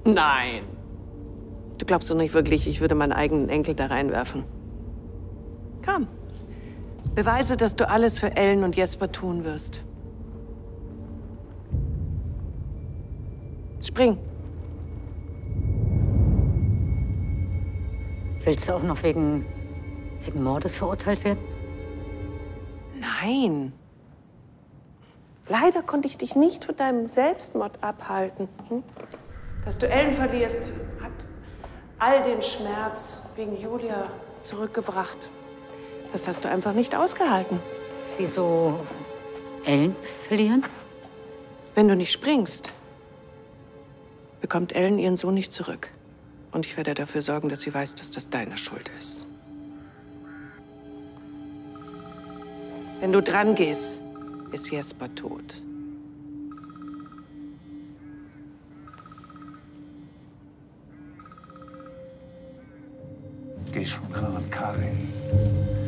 Nein. Du glaubst doch nicht wirklich, ich würde meinen eigenen Enkel da reinwerfen. Komm. Beweise, dass du alles für Ellen und Jesper tun wirst. Spring. Willst du auch noch wegen Mordes verurteilt werden? Nein. Leider konnte ich dich nicht von deinem Selbstmord abhalten. Dass du Ellen verlierst, hat all den Schmerz wegen Julia zurückgebracht. Das hast du einfach nicht ausgehalten. Wieso Ellen verlieren? Wenn du nicht springst, bekommt Ellen ihren Sohn nicht zurück. Und ich werde dafür sorgen, dass sie weiß, dass das deine Schuld ist. Wenn du dran gehst, ist Jesper tot. Geh schon ran, Karin.